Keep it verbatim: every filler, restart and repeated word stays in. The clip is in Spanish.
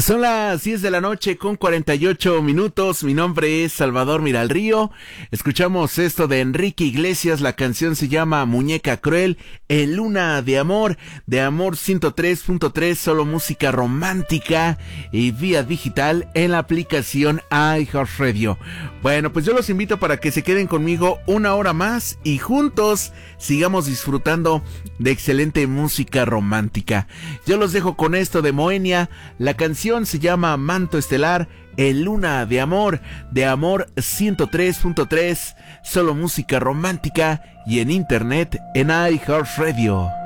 Son las diez de la noche con cuarenta y ocho minutos. Mi nombre es Salvador Miralrío. Escuchamos esto de Enrique Iglesias. La canción se llama Muñeca Cruel, en Luna de Amor, de Amor ciento tres punto tres, solo música romántica y vía digital en la aplicación iHeartRadio. Bueno, pues yo los invito para que se queden conmigo una hora más y juntos sigamos disfrutando de excelente música romántica. Yo los dejo con esto de Moenia. La canción se llama Manto Estelar, en Luna de Amor, de Amor ciento tres punto tres, solo música romántica y en internet en iHeartRadio.